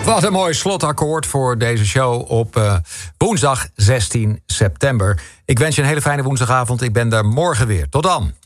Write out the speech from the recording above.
Wat een mooi slotakkoord voor deze show op woensdag 16 september. Ik wens je een hele fijne woensdagavond. Ik ben daar morgen weer. Tot dan.